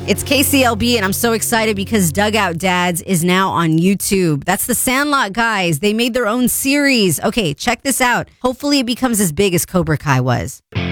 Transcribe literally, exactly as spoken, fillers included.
It's K C L B, and I'm so excited because Dugout Dads is now on YouTube. That's the Sandlot guys. They made their own series. Okay, check this out. Hopefully it becomes as big as Cobra Kai was.